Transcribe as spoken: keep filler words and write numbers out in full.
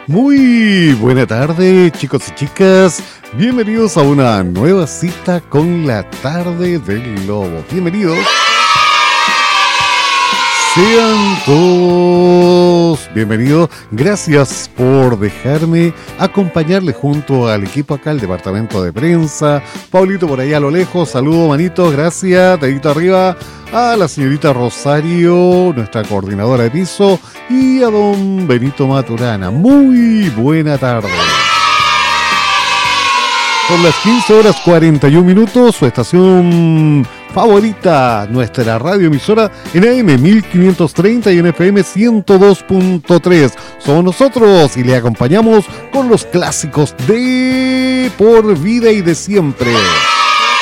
Muy buena tarde, chicos y chicas. Bienvenidos a una nueva cita con la tarde del lobo. Bienvenidos. Sean todos bienvenidos. Gracias por dejarme acompañarles junto al equipo acá, al departamento de prensa. Paulito por allá a lo lejos. Saludos, manitos. Gracias. Dedito arriba. A la señorita Rosario, nuestra coordinadora de piso. Y a don Benito Maturana. Muy buena tarde. Son las quince horas cuarenta y un minutos, su estación favorita, nuestra radioemisora en A M mil quinientos treinta y en F M ciento dos punto tres. Somos nosotros y le acompañamos con los clásicos de por vida y de siempre.